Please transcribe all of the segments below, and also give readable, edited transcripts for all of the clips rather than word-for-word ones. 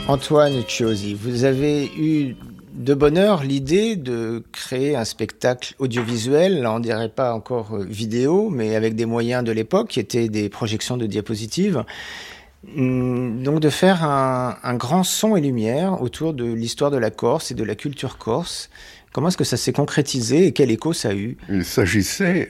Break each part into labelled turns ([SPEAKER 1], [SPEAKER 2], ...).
[SPEAKER 1] Antoine Chiosi, vous avez eu de bonne heure l'idée de créer un spectacle audiovisuel, là on dirait pas encore vidéo, mais avec des moyens de l'époque qui étaient des projections de diapositives. Donc de faire un grand son et lumière autour de l'histoire de la Corse et de la culture corse. Comment est-ce que ça s'est concrétisé et quel écho ça a eu?
[SPEAKER 2] Il s'agissait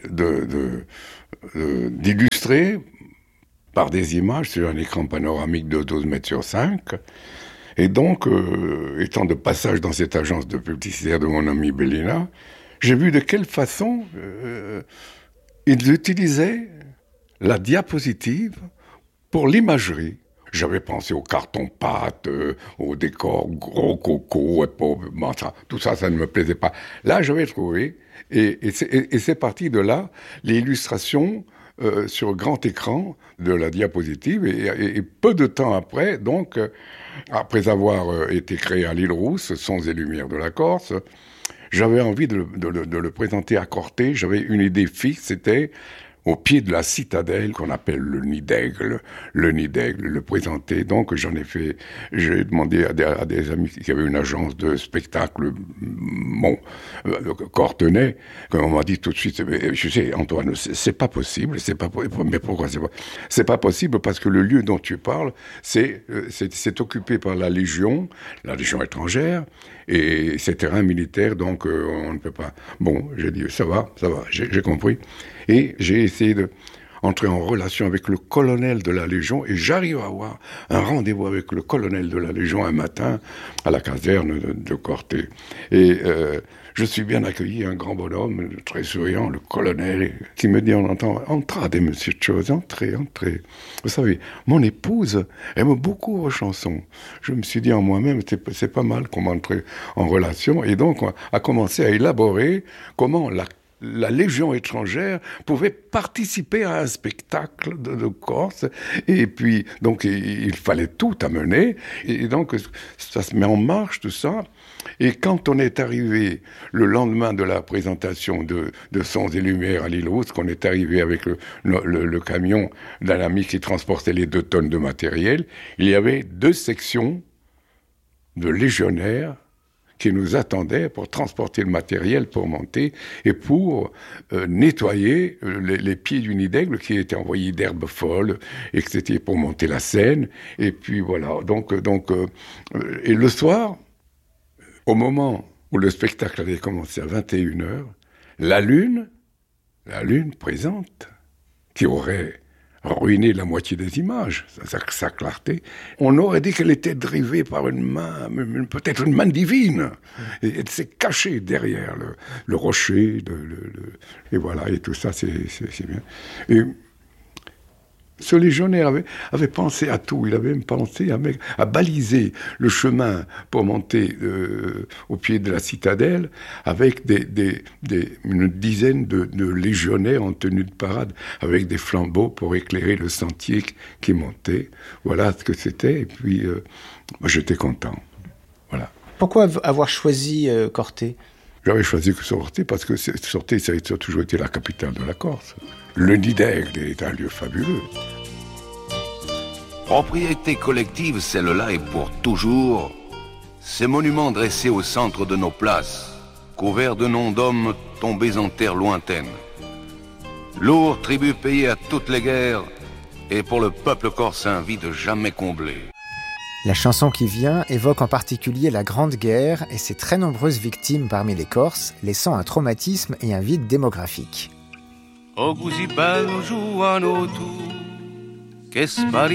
[SPEAKER 2] d'illustrer par des images sur un écran panoramique de 12 mètres sur 5. Et donc, étant de passage dans cette agence de publicitaire de mon ami Bellina, j'ai vu de quelle façon ils utilisaient la diapositive pour l'imagerie. J'avais pensé au carton-pâte, au décor gros coco, tout ça, ça ne me plaisait pas. Là, j'avais trouvé, et c'est parti de là, l'illustration sur grand écran de la diapositive, et peu de temps après, donc, après avoir été créé à l'île Rousse, Sons et Lumières de la Corse, j'avais envie de le présenter à Corté. J'avais une idée fixe, c'était au pied de la citadelle qu'on appelle le Nid d'Aigle, le présenter. Donc j'ai demandé à des amis qui avaient une agence de spectacle, cortenais, qu'on m'a dit tout de suite, je sais Antoine, c'est pas possible, mais pourquoi c'est pas possible parce que le lieu dont tu parles, c'est occupé par la Légion étrangère, et c'est terrain militaire, donc on ne peut pas. Bon, j'ai dit ça va, j'ai compris. Et j'ai essayé d'entrer en relation avec le colonel de la Légion, et j'arrive à avoir un rendez-vous avec le colonel de la Légion un matin à la caserne de Corté. Et je suis bien accueilli, un grand bonhomme, très souriant, le colonel, qui me dit en entend « Entrez, monsieur Chiosi, entrez. » Vous savez, mon épouse aime beaucoup vos chansons. Je me suis dit en moi-même, c'est pas mal qu'on entre en relation. Et donc, on a commencé à élaborer comment la Légion étrangère pouvait participer à un spectacle de Corse, et puis donc il fallait tout amener, et donc ça se met en marche tout ça. Et quand on est arrivé le lendemain de la présentation de Sons et Lumières à l'île Rousse, qu'on est arrivé avec le camion d'un ami qui transportait les 2 tonnes de matériel, il y avait 2 sections de légionnaires qui nous attendaient pour transporter le matériel, pour monter et pour nettoyer les pieds du Nid d'Aigle qui étaient envoyés d'herbes folles, et que c'était pour monter la scène. Et puis voilà. Donc, et le soir, au moment où le spectacle avait commencé à 21h, la lune présente, qui aurait ruiné la moitié des images, sa clarté. On aurait dit qu'elle était drivée par une main, peut-être une main divine. Et elle s'est cachée derrière le rocher, et voilà, et tout ça, c'est bien. Et ce légionnaire avait pensé à tout. Il avait même pensé à baliser le chemin pour monter au pied de la citadelle avec une dizaine de légionnaires en tenue de parade, avec des flambeaux pour éclairer le sentier qui montait. Voilà ce que c'était. Et puis, moi, j'étais content. Voilà.
[SPEAKER 1] Pourquoi avoir choisi Corté ?
[SPEAKER 2] J'avais choisi Corté parce que Corté, ça a toujours été la capitale de la Corse. Le Nid d'Aigle est un lieu fabuleux.
[SPEAKER 3] Propriété collective, celle-là est pour toujours. Ces monuments dressés au centre de nos places, couverts de noms d'hommes tombés en terre lointaine. Lourd tribut payé à toutes les guerres, et pour le peuple corse un vide jamais comblé.
[SPEAKER 1] La chanson qui vient évoque en particulier la Grande Guerre et ses très nombreuses victimes parmi les Corses, laissant un traumatisme et un vide démographique.
[SPEAKER 4] O così bello giovanotto che spari